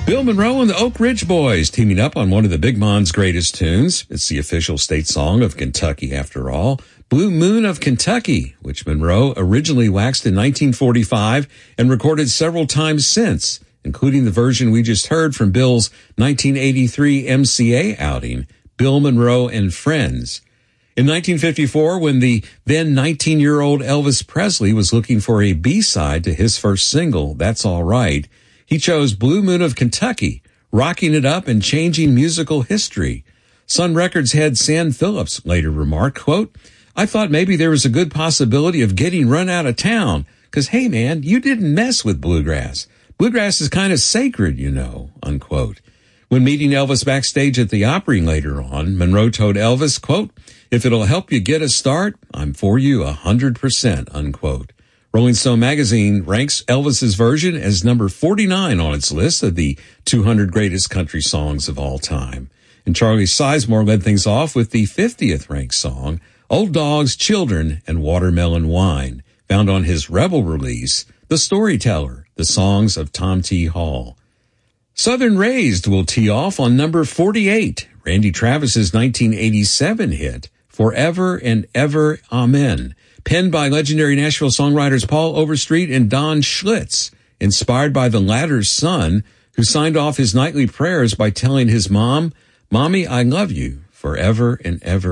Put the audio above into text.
Bill Monroe and the Oak Ridge Boys teaming up on one of the Big Mon's greatest tunes. It's the official state song of Kentucky, after all. Blue Moon of Kentucky, which Monroe originally waxed in 1945 and recorded several times since, including the version we just heard from Bill's 1983 MCA outing, Bill Monroe and Friends. In 1954, when the then 19-year-old Elvis Presley was looking for a B-side to his first single, That's All Right, he chose Blue Moon of Kentucky, rocking it up and changing musical history. Sun Records head Sam Phillips later remarked, quote, I thought maybe there was a good possibility of getting run out of town, because, hey, man, you didn't mess with bluegrass. Bluegrass is kind of sacred, you know, unquote. When meeting Elvis backstage at the Opry later on, Monroe told Elvis, quote, if it'll help you get a start, I'm for you 100%, unquote. Rolling Stone magazine ranks Elvis's version as number 49 on its list of the 200 greatest country songs of all time. And Charlie Sizemore led things off with the 50th ranked song, Old Dogs, Children, and Watermelon Wine, found on his Rebel release, The Storyteller, The Songs of Tom T. Hall. Southern Raised will tee off on number 48, Randy Travis's 1987 hit, Forever and Ever, Amen, penned by legendary Nashville songwriters Paul Overstreet and Don Schlitz, inspired by the latter's son, who signed off his nightly prayers by telling his mom, Mommy, I love you forever and ever.